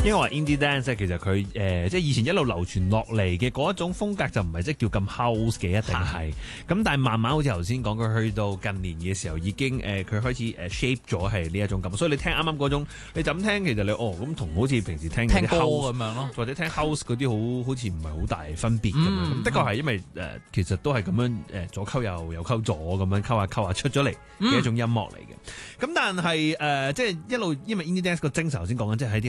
應該話 indie dance 其實佢即係以前一路流傳落嚟嘅嗰一種風格就唔係即係叫咁 house 嘅，一定係。咁但係慢慢好似頭先講，佢去到近年嘅時候已經佢開始shape 咗係呢一種咁。所以你聽啱啱嗰種，你就咁聽，其實你咁同好似平時聽歌 house 咁樣咯， 或者聽 house 嗰啲好似唔係好大分別咁樣。咁的確係因為其實都係咁樣左溝右溝左咁樣溝下出咗嚟嘅一種音樂嚟嘅。咁但係即係一路因為 indie dance 個精神頭先講緊，即係喺啲